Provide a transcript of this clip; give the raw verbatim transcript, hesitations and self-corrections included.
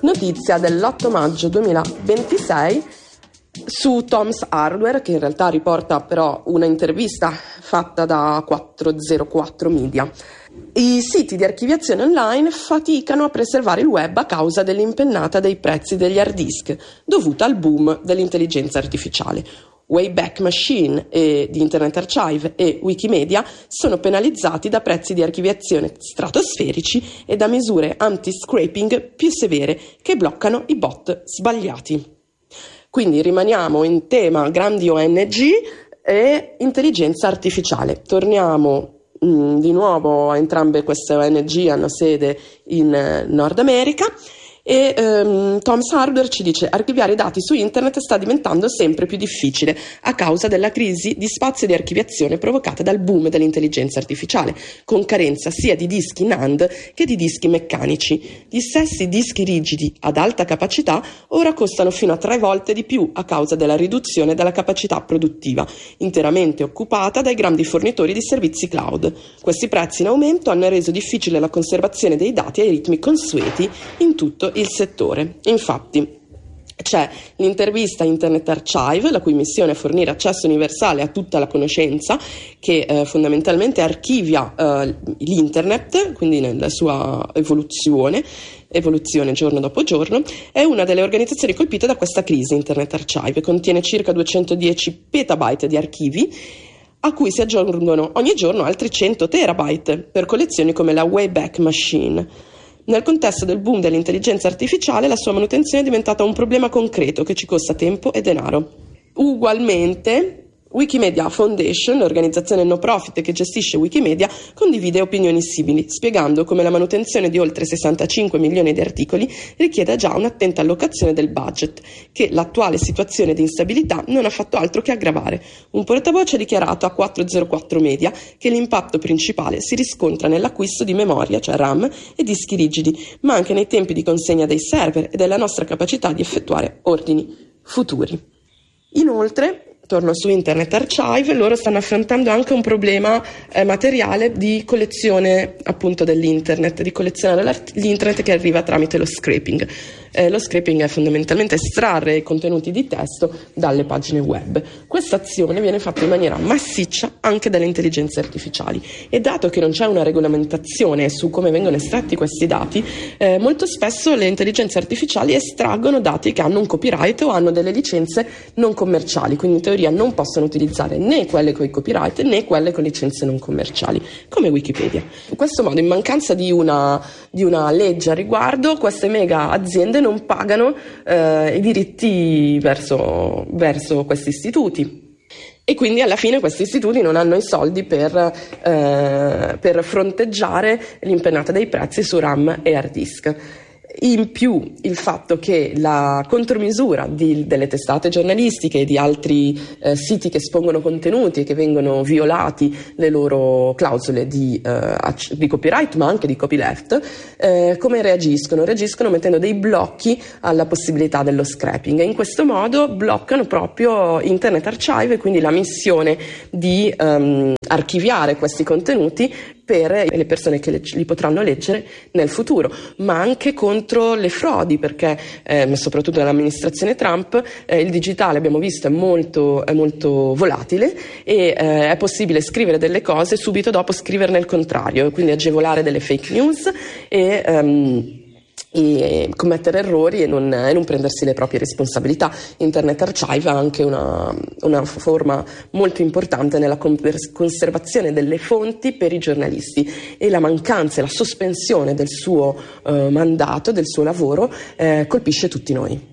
notizia dell'otto maggio duemilaventisei su Tom's Hardware, che in realtà riporta però una intervista fatta da quattrocentoquattro Media. I siti di archiviazione online faticano a preservare il web a causa dell'impennata dei prezzi degli hard disk, dovuta al boom dell'intelligenza artificiale. Wayback Machine e di Internet Archive e Wikimedia sono penalizzati da prezzi di archiviazione stratosferici e da misure anti-scraping più severe che bloccano i bot sbagliati. Quindi rimaniamo in tema grandi O N G e intelligenza artificiale. Torniamo mh, di nuovo, entrambe queste O N G hanno sede in eh, Nord America. E um, Tom's Hardware ci dice: archiviare i dati su internet sta diventando sempre più difficile a causa della crisi di spazio di archiviazione provocata dal boom dell'intelligenza artificiale, con carenza sia di dischi N A N D che di dischi meccanici. Gli stessi dischi rigidi ad alta capacità ora costano fino a tre volte di più a causa della riduzione della capacità produttiva, interamente occupata dai grandi fornitori di servizi cloud. Questi prezzi in aumento hanno reso difficile la conservazione dei dati ai ritmi consueti in tutto il settore. Infatti c'è l'intervista Internet Archive, la cui missione è fornire accesso universale a tutta la conoscenza, che eh, fondamentalmente archivia eh, l'internet, quindi nella sua evoluzione evoluzione giorno dopo giorno. È una delle organizzazioni colpite da questa crisi. Internet Archive contiene circa duecentodieci petabyte di archivi, a cui si aggiungono ogni giorno altri cento terabyte per collezioni come la Wayback Machine. Nel contesto del boom dell'intelligenza artificiale, la sua manutenzione è diventata un problema concreto che ci costa tempo e denaro. Ugualmente, Wikimedia Foundation, l'organizzazione no profit che gestisce Wikimedia, condivide opinioni simili, spiegando come la manutenzione di oltre sessantacinque milioni di articoli richieda già un'attenta allocazione del budget, che l'attuale situazione di instabilità non ha fatto altro che aggravare. Un portavoce ha dichiarato a quattrocentoquattro Media che l'impatto principale si riscontra nell'acquisto di memoria, cioè RAM, e dischi rigidi, ma anche nei tempi di consegna dei server e della nostra capacità di effettuare ordini futuri. Inoltre, torno su Internet Archive, loro stanno affrontando anche un problema eh, materiale di collezione appunto dell'internet, di collezionare l'internet che arriva tramite lo scraping. Eh, lo scraping è fondamentalmente estrarre i contenuti di testo dalle pagine web. Questa azione viene fatta in maniera massiccia anche dalle intelligenze artificiali, e dato che non c'è una regolamentazione su come vengono estratti questi dati, eh, molto spesso le intelligenze artificiali estraggono dati che hanno un copyright o hanno delle licenze non commerciali, quindi in teoria non possono utilizzare né quelle con i copyright né quelle con licenze non commerciali, come Wikipedia. In questo modo, in mancanza di una, di una legge a riguardo, queste mega aziende non pagano eh, i diritti verso, verso questi istituti, e quindi alla fine questi istituti non hanno i soldi per, eh, per fronteggiare l'impennata dei prezzi su RAM e hard disk. In più il fatto che la contromisura di, delle testate giornalistiche e di altri eh, siti che espongono contenuti e che vengono violati le loro clausole di, eh, di copyright ma anche di copyleft, eh, come reagiscono? Reagiscono mettendo dei blocchi alla possibilità dello scrapping, e in questo modo bloccano proprio Internet Archive, e quindi la missione di um, archiviare questi contenuti per le persone che li potranno leggere nel futuro, ma anche contro le frodi, perché eh, soprattutto nell'amministrazione Trump eh, il digitale, abbiamo visto, è molto, è molto volatile, e eh, è possibile scrivere delle cose subito dopo scriverne il contrario, quindi agevolare delle fake news e um, e commettere errori e non, e non prendersi le proprie responsabilità. Internet Archive ha anche una, una forma molto importante nella conservazione delle fonti per i giornalisti, e la mancanza e la sospensione del suo eh, mandato, del suo lavoro, eh, colpisce tutti noi.